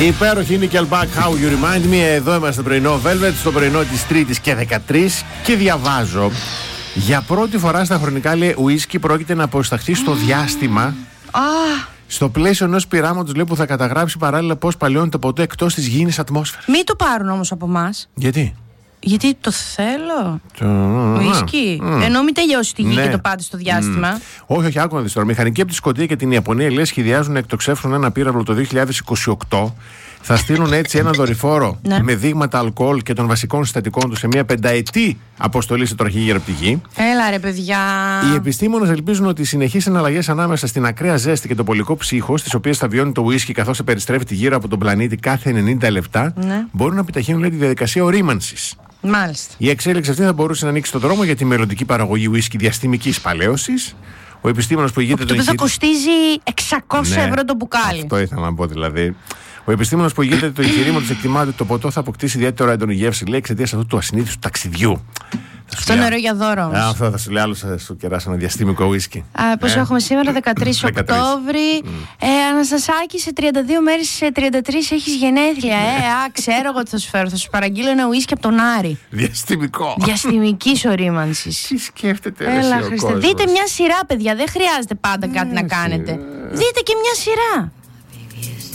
Υπέροχη Nickelback, How You Remind Me. Εδώ είμαστε στο πρωινό Velvet, στο πρωινό της Τρίτης και 13. Και διαβάζω, για πρώτη φορά στα χρονικά, λέει, ουίσκι πρόκειται να αποσταχθεί στο διάστημα. Στο πλαίσιο ενός πειράματος, λέει, που θα καταγράψει παράλληλα πώς παλαιώνει το ποτό εκτός της γήινης ατμόσφαιρας. Μην το πάρουν όμως από εμάς. Γιατί? Γιατί το θέλω. Ουίσκι. Ενώ μην τελειώσει τη γη και το πάτε στο διάστημα. Όχι, άκου να δεις τώρα. Μηχανικοί από τη Σκωτία και την Ιαπωνία, λέει, σχεδιάζουν να εκτοξεύσουν ένα πύραυλο το 2028. Θα στείλουν έτσι ένα δορυφόρο με δείγματα αλκοόλ και των βασικών συστατικών του σε μια 5ετή αποστολή σε τροχή γύρω από τη γη. Έλα ρε παιδιά. Οι επιστήμονες ελπίζουν ότι οι συνεχείς εναλλαγές ανάμεσα στην ακραία ζέστη και το πολικό ψύχος, τις οποίες θα βιώνει το ουίσκι καθώς επεριστρέφεται γύρω από τον πλανήτη κάθε 90 λεπτά, μπορούν να επιταχύνουν, λέει, τη διαδικασία ορίμανσης. Μάλιστα. Η εξέλιξη αυτή θα μπορούσε να ανοίξει τον δρόμο για τη μελλοντική παραγωγή ουίσκι διαστημικής παλαίωσης. Ο επιστήμονας που ηγείται το θα κοστίζει 600 ευρώ το μπουκάλι. Αυτό ήθελα να πω δηλαδή. Ο επιστήμονας που ηγείται το εγχειρήματος εκτιμά ότι το ποτό θα αποκτήσει ιδιαίτερα έντονη γεύση, λέει, εξαιτίας αυτού του ασυνήθιστου ταξιδιού. Στο νερό για δώρο όμως. Αυτό θα σου λέει, άλλο θα σου κεράσει ένα διαστημικό ουίσκι. Πόσο έχουμε σήμερα, 13 Οκτώβρη. Αναστασάκη, σε 32 μέρες, σε 33 έχεις γενέθλια. Ξέρω εγώ τι θα σου φέρω. Θα σου παραγγείλω ένα ουίσκι από τον Άρη. Διαστημικό. Διαστημικής ορίμανσης. Τι σκέφτεται, Έλα, Χριστέ. Δείτε μια σειρά, παιδιά. Δεν χρειάζεται πάντα κάτι να κάνετε. Δείτε και μια σειρά.